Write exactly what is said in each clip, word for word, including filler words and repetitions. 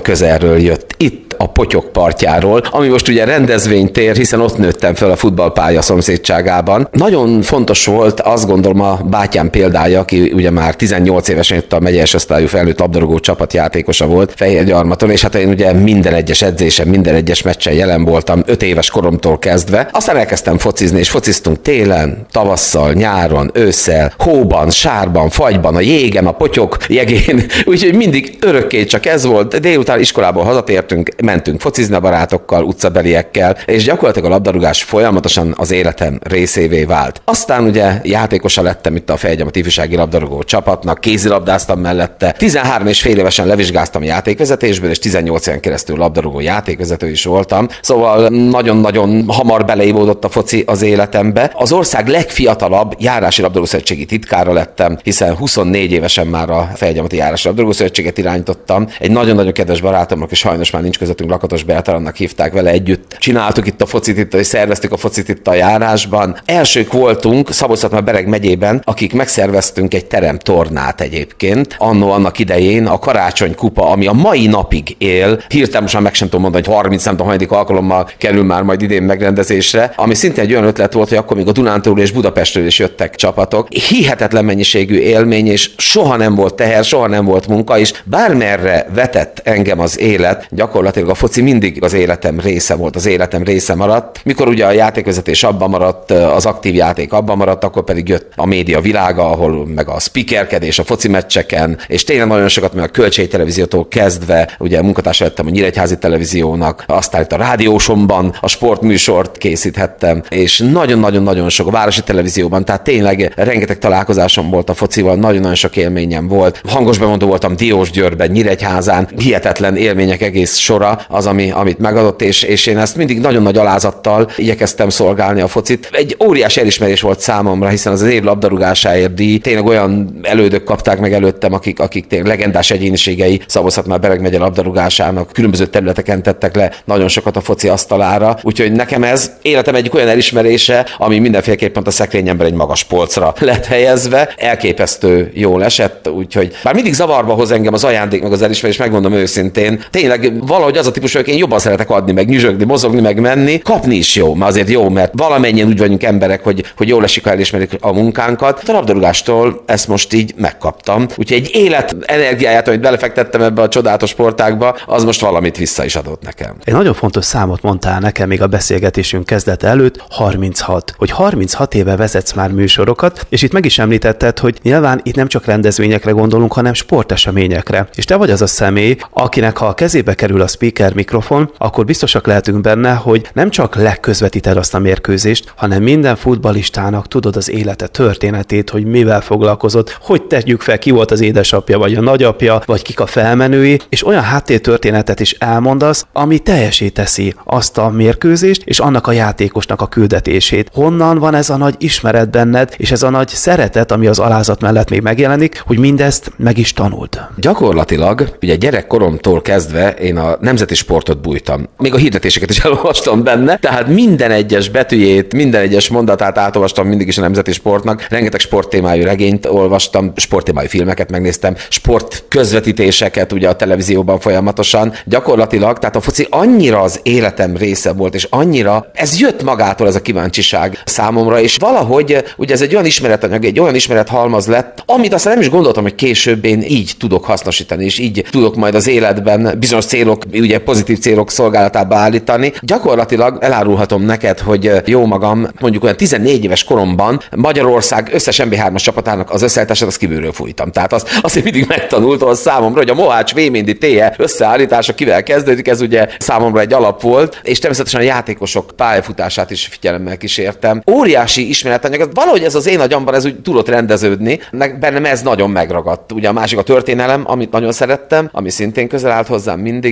közelről jött, itt a Potyok partjáról, ami most ugye rendezvénytér, hiszen ott nőttem fel a futballpálya szomszédságában. Nagyon fontos volt, azt gondolom, a bátyám példája, aki ugye már tizennyolc évesen itt a megyei osztályú felnőtt labdarúgó csapat játékosa volt Fehérgyarmaton, és hát én ugye minden egyes edzésen, minden egyes meccsen jelen voltam, öt éves koromtól kezdve. Aztán elkezdtem focizni, és fociztunk télen, tavasszal, nyáron, ősszel, hóban, sárban, fagyban, a jégen, a Potyok jegén, úgyhogy mindig örökké csak ez volt. Délután iskolából hazatértünk, mentünk focizni a barátokkal, utcabeliekkel, és gyakorlatilag a labdarúgás folyamatosan az életem részévé vált. Aztán ugye játékosa lettem itt a Fehérgyarmat ifjúsági labdarúgó csapatnak, kézilabdáztam mellette, tizenhárom és fél évesen levizsgáztam játékvezetésből, és tizennyolc éven keresztül labdarúgó játékvezető is voltam. Szóval nagyon-nagyon hamar beleívódott a foci az életembe. Az ország legfiatalabb járási labdarúgó szövetségi titkára lettem, hiszen huszonnégy évesen már a Fehérgyarmati járási labdarúgó szövetséget irányítottam. Egy nagyon-nagyon kedves barátomnak, és sajnos már nincs közöttünk, Lakatos Bertalannak hívták, vele együtt. Csináltuk itt a focit, itt, és szerveztük a focit itt a járásban. Elsők voltunk Szabolcs-Szatmár-Bereg megyében, akik megszerveztünk egy teremtornát egyébként. Annó annak idején a Karácsony Kupa, ami a mai napig él, hirtelen most már meg sem tudom mondani, hogy harminc nem tudom, hanyadik alkalommal kerül már majd idén megrendezésre, ami szintén egy olyan ötlet volt, hogy akkor még a Dunántúlról és Budapestről is jöttek csapatok. Hihetetlen mennyiségű élmény, és soha nem volt teher, soha nem volt munka, és bármerre vetett engem az élet, gyakorlatilag a foci mindig az életem része volt, az életem része maradt. Mikor ugye a játékvezetés abban maradt, az aktív játék abban maradt, akkor pedig jött a média világa, ahol meg a speakerkedés a foci meccseken, és tényleg nagyon sokat, meg a Kölcsei Televíziótól kezdve, ugye munkatársa lettem a Nyíregyházi Televíziónak, aztán itt a rádiósomban a sportműsort készíthettem, és nagyon-nagyon-nagyon sok a Városi Televízióban, tehát tényleg rengeteg találkozásom volt a focival, nagyon-nagyon sok élményem volt. Hangos bemondó voltam Diósgyőrben, Nyíregyházán, hihetetlen élmények egész sora az, ami, amit megadott, és, és én ezt mindig nagyon nagy alázattal igyekeztem szolgálni a focit. Egy óriási elismerés volt számomra, hiszen az az év labdarúgásáért díj, tényleg olyan elődök kapták meg előttem, akik, akik tényleg legendás egyéniségei Szabolcs-Szatmár-Bereg megye labdarúgásának, különböző területeken tettek le nagyon sokat a foci asztalára, úgyhogy nekem ez életem egyik olyan elismerése, ami mindenféleképpen a szekrényemben egy magas polcra lett helyezve, elképesztő jól esett, úgyhogy bár mindig zavarba hoz engem az ajándék meg az elismerés, megmondom őszintén, tényleg valahogy az a típus, hogy én jobban szeretek adni, meg nyüzsögni, mozogni, meg menni, kapni is jó, mert azért jó, mert valamennyien úgy vagyunk emberek, hogy, hogy jól esik, ha elismerik a munkánkat. A labdarúgástól ezt most így megkaptam. Úgyhogy egy élet energiáját, amit belefektettem ebbe a csodálatos sportágba, az most valamit vissza is adott nekem. Egy nagyon fontos számot mondtál nekem még a beszélgetésünk kezdete előtt, harminchat. Hogy harminchat éve vezetsz már műsorokat, és itt meg is említetted, hogy nyilván itt nem csak rendezvényekre gondolunk, hanem sporteseményekre. És te vagy az a személy, akinek ha a kezébe kerül a speaker mikrofon, akkor biztosak lehetünk benne, hogy nem csak leközvetíted azt a mérkőzést, hanem minden futballistának tudod az élete történetét, hogy mivel foglalkozott, hogy tegyük fel, ki volt az édesapja, vagy a nagyapja, vagy kik a felmenői, és olyan háttértörténetet is elmondasz, ami teljesé teszi azt a mérkőzést, és annak a játékosnak a küldetését. Honnan van ez a nagy ismeret benned, és ez a nagy szeretet, ami az alázat mellett még megjelenik, hogy mindezt meg is tanult? Gyakorlatilag, ugye gyerekkoromtól kezdve én a nemzeti sportot bújtam. Még a hirdetéseket is elolvastam benne, tehát minden egyes betűjét, minden egyes mondatát átolvastam mindig is a nemzeti sportnak. Rengeteg sporttémájú regényt olvastam, sporttémájú filmeket megnéztem, sport közvetítéseket ugye a televízióban folyamatosan. Gyakorlatilag, tehát a foci annyira az életem része volt, és annyira ez jött magától ez a kíváncsiság számomra, és valahogy ugye ez egy olyan ismeretanyag, egy olyan ismerethalmaz lett, amit aztán nem is gondoltam, hogy később én így tudok hasznosítani, és így tudok majd az életben bizonyos célok, ugye pozitív célok szolgálatába állítani. Gyakorlatilag elárulhatom neked, hogy jó magam, mondjuk olyan tizennégy éves koromban Magyarország összes em bé hármas csapatának az összeállítását az kívülről fújtam. Tehát az, azt én mindig megtanultam számomra, hogy a Mohács Vémindi té e összeállítása kivel kezdődik, ez ugye számomra egy alap volt, és természetesen a játékosok pályafutását is figyelemmel kísértem. Óriási ismeretanyag, valahogy ez az én agyamban ez úgy tudott rendeződni, bennem ez nagyon megragadt. Ugye a másik a történelem, amit nagyon szerettem, ami szintén közel állt hozzám mindig, ugye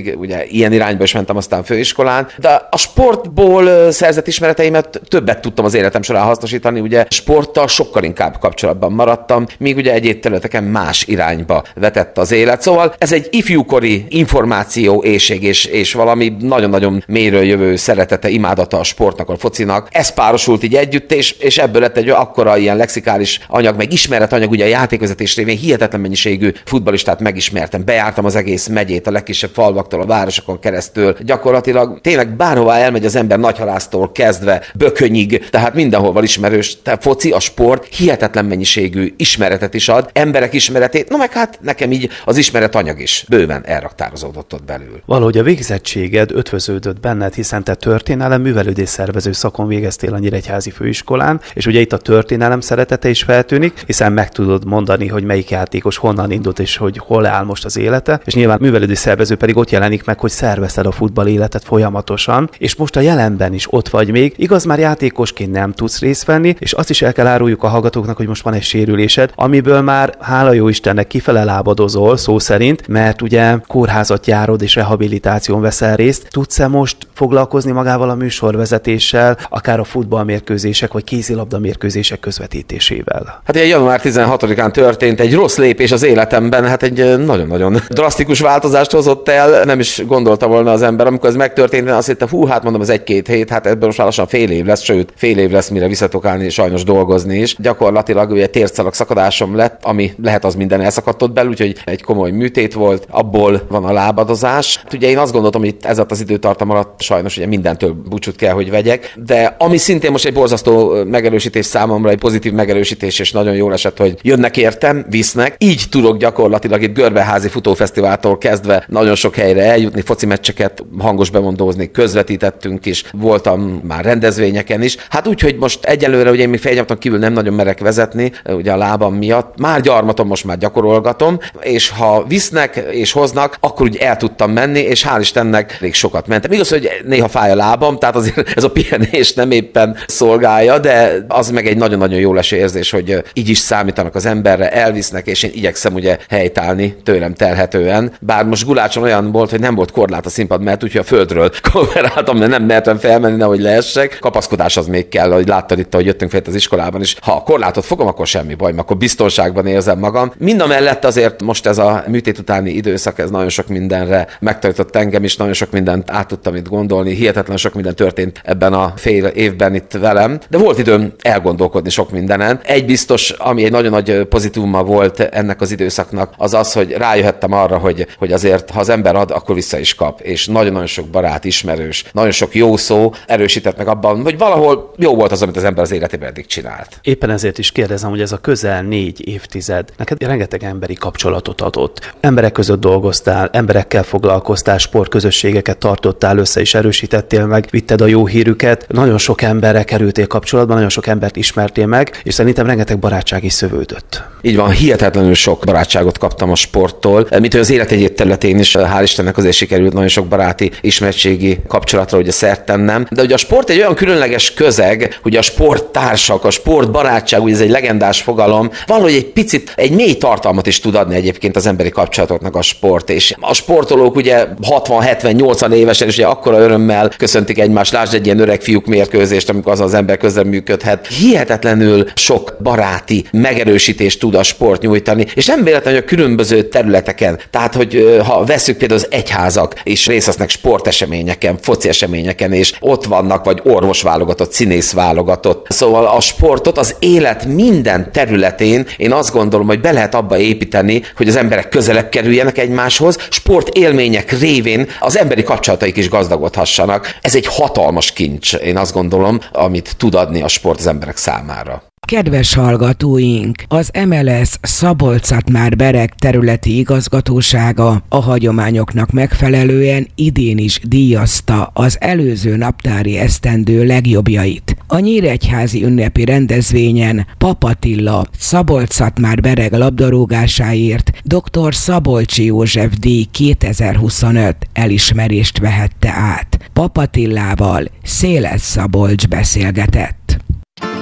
ilyen irányba is mentem aztán főiskolán, de a sportból szerzett ismereteimet többet tudtam az életem során hasznosítani, ugye sporttal sokkal inkább kapcsolatban maradtam, míg ugye egyéb területeken más irányba vetett az élet. Szóval ez egy ifjúkori információ éhség és, és valami nagyon-nagyon mélyről jövő szeretete, imádata a sportnak, a focinak. Ez párosult így együtt, és, és ebből lett egy akkora ilyen lexikális anyag, meg ismeretanyag, ugye a játékvezetés révén hihetetlen mennyiségű futballistát megismertem, bejártam az egész megyét, a legkisebb falvaktól, a városokon keresztül. Gyakorlatilag tényleg bárhová elmegy az ember, Nagyhalásztól kezdve Bökönyig, tehát mindenhol ismerős. Tehát foci, a sport hihetetlen mennyiségű ismeretet is ad, emberek ismeretét, no meg hát nekem így az ismeretanyag is bőven elraktározódott ott belül. Valahogy a végzettséged ötvöződött benned, hiszen te történelem művelődés szervező szakon végeztél a Nyíregyházi Főiskolán, és ugye itt a történelem szeretete is feltűnik, hiszen meg tudod mondani, hogy melyik játékos honnan indult és hogy hol áll most az élete, és nyilván művelődés szervező pedig ott jelenik meg, hogy szervezted a futball életet folyamatosan, és most a jelenben is ott vagy még. Igaz, már játékosként nem tudsz részt venni, és azt is el kell áruljuk a hallgatóknak, hogy most van egy sérülésed, amiből már hála jó Istennek kifele lábadozol, szó szerint, mert ugye kórházat járod és rehabilitáción veszel részt. Tudsz-e most foglalkozni magával a műsorvezetéssel, akár a futballmérkőzések vagy kézilabda mérkőzések közvetítésével? Hát ugye január tizenhatodikán történt egy rossz lépés az életemben, hát egy nagyon-nagyon drasztikus változást hozott el, nem is gondolta volna az ember, amikor ez megtörtént, azt hittem, hú, hát mondom, ez egy-két hét, hát ebből most lassan fél év lesz, sőt, fél év lesz, mire visszatok állni, sajnos dolgozni is. Gyakorlatilag ugye térdszalag szakadásom lett, ami lehet az minden elszakadt ott belül, úgyhogy egy komoly műtét volt, abból van a lábadozás. Hát ugye én azt gondoltam, hogy ez az időtartam alatt sajnos ugye mindentől búcsút kell, hogy vegyek, de ami szintén most egy borzasztó megerősítés számomra, egy pozitív megerősítés, és nagyon jól esett, hogy jönnek értem, visznek. Így tudok gyakorlatilag itt Görbeházi Futófesztiváltól kezdve nagyon sok helyre eljutni, foci meccseket hangos bemondózni, közvetítettünk is, voltam már rendezvényeken is. Hát úgy, hogy most egyelőre ugye én még félnyomton kívül nem nagyon merek vezetni, ugye a lábam miatt. Már gyarmatom, most már gyakorolgatom, és ha visznek és hoznak, akkor úgy el tudtam menni, és hál' Istennek elég sokat mentem. Igaz, hogy néha fáj a lábam, tehát azért ez a pihenés nem éppen szolgálja, de az meg egy nagyon-nagyon jó leső érzés, hogy így is számítanak az emberre, elvisznek, és én igyekszem ugye helytállni tőlem telhetően. Bár most Gulácson olyan volt, hogy nem volt korlát a színpad, mert úgyhogy a földről konveráltam, de nem mertem felmenni, nehogy leessek. Kapaszkodás az még kell, hogy láttad itt, hogy jöttünk fel az iskolában is. Ha a korlátot fogom, akkor semmi baj, akkor biztonságban érzem magam. Mindamellett azért most ez a műtét utáni időszak, ez nagyon sok mindenre megtanított engem is, nagyon sok mindent át tudtam itt gondolni, hihetetlen sok minden történt ebben a fél évben itt velem, de volt időm elgondolkodni sok mindenen. Egy biztos, ami egy nagyon nagy pozitívuma volt ennek az időszaknak, az az, hogy rájöhettem arra, hogy, hogy azért, ha az ember ad, akkor vissza is kap, és nagyon-nagyon sok barát, ismerős, nagyon sok jó szó erősített meg abban, hogy valahol jó volt az, amit az ember az életében eddig csinált. Éppen ezért is kérdezem, hogy ez a közel négy évtized neked rengeteg emberi kapcsolatot adott. Emberek között dolgoztál, emberekkel foglalkoztál, sportközösségeket tartottál össze és erősítettél meg, vitted a jó hírüket, nagyon sok emberrel kerültél kapcsolatban, nagyon sok embert ismertél meg, és szerintem rengeteg barátság is szövődött. Így van, hihetetlenül sok barátságot kaptam a sporttól, mint az élet egyéb területén is, hál' Istennek azért sikerült nagyon sok baráti, ismertségi kapcsolatra ugye szert tennem. De ugye a sport egy olyan különleges közeg, hogy a sporttársak, a sportbarátság, ugye ez egy legendás fogalom, valahogy egy picit, egy mély tartalmat is tud adni egyébként az emberi kapcsolatoknak a sport. És a sportolók ugye hatvan, hetven, nyolcvan évesen is ugye akkora örömmel köszöntik egymást, lásd egy ilyen öreg fiúk mérkőzést, amikor az az ember közreműködhet. Hihetetlenül sok baráti megerősítést tud a sport nyújtani, és nem véletlenül a különböző területeken. Tehát, hogy ha veszük például az egyházak, és részt vesznek sporteseményeken, foci eseményeken, és ott vannak, vagy orvosválogatott, színészválogatott. Szóval a sportot az élet minden területén én azt gondolom, hogy be lehet abba építeni, hogy az emberek közelebb kerüljenek egymáshoz, sportélmények révén az emberi kapcsolataik is gazdagodhassanak. Ez egy hatalmas kincs, én azt gondolom, amit tud adni a sport az emberek számára. Kedves hallgatóink, az em el es Szabolcs-Szatmár-Bereg területi igazgatósága a hagyományoknak megfelelően idén is díjazta az előző naptári esztendő legjobbjait. A nyíregyházi ünnepi rendezvényen Pap Attila Szabolcs-Szatmár-Bereg labdarúgásáért dr. Szabolcsi József díj kétezer-huszonöt elismerést vehette át. Pap Attilával Széles Szabolcs beszélgetett.